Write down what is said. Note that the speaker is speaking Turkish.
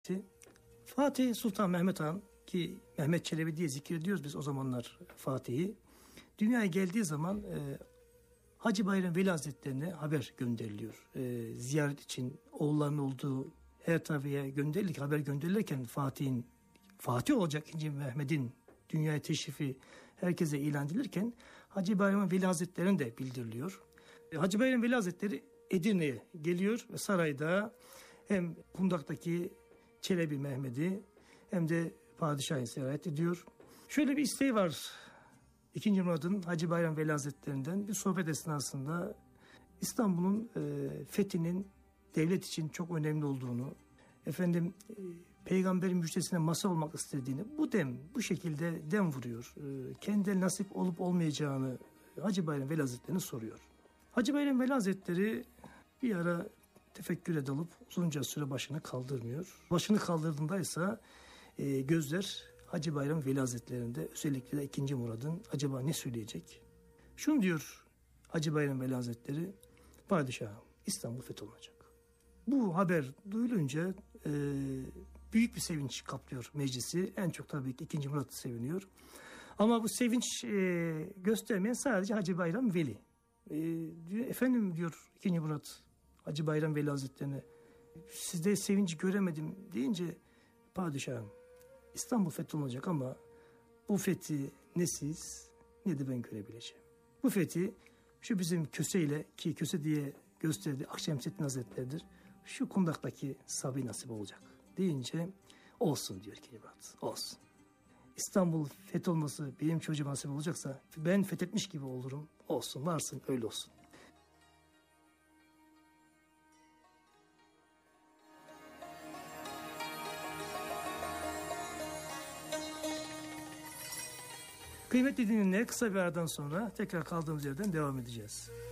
Fatih Sultan Mehmet Han, ki Mehmet Çelebi diye zikrediyoruz biz o zamanlar Fatih'i. Dünyaya geldiği zaman Hacı Bayram Veli Hazretlerine haber gönderiliyor. Ziyaret için oğulların olduğu her tarafa gönderilik haber gönderilirken Fatih olacak 2. Mehmet'in dünyaya teşrifi herkese ilan edilirken Hacı Bayram Veli Hazretlerine de bildiriliyor. Hacı Bayram Veli Hazretleri Edirne'ye geliyor ve sarayda hem Kundak'taki Çelebi Mehmet'i hem de padişahı ziyaret ediyor. Şöyle bir isteği var 2. Murad'ın Hacı Bayram Veli Hazretlerinden. Bir sohbet esnasında İstanbul'un fethinin devlet için çok önemli olduğunu, peygamberin müjdesine mazhar olmak istediğini, bu şekilde dem vuruyor. Kendine nasip olup olmayacağını Hacı Bayram Veli Hazretleri'ne soruyor. Hacı Bayram Veli Hazretleri bir ara tefekküre dalıp uzunca süre başını kaldırmıyor. Başını kaldırdığında ise gözler Hacı Bayram Veli Hazretleri'nde, özellikle de 2. Murad'ın acaba ne söyleyecek? Şunu diyor Hacı Bayram Veli Hazretleri: padişahım, İstanbul fetholunacak. Bu haber duyulunca büyük bir sevinç kaplıyor meclisi. En çok tabii ki 2. Murat seviniyor. Ama bu sevinç göstermeyen sadece Hacı Bayram Veli. Efendim diyor 2. Murat Hacı Bayram Veli Hazretlerine, sizde sevinci göremedim deyince, padişahım, İstanbul fetholunacak ama bu fethi ne siz ne de ben görebileceğim. Bu fethi şu bizim Köse'yle, ki Köse diye gösterdiği Akşemseddin Hazretleri'dir, şu Kundak'taki Sabi nasip olacak deyince, olsun diyor 2. Murat, olsun. İstanbul fetholması benim çocuğuma nasip olacaksa ben fethetmiş gibi olurum. Olsun, varsın, öyle olsun. Kıymetli dinleyenler, kısa bir aradan sonra tekrar kaldığımız yerden devam edeceğiz.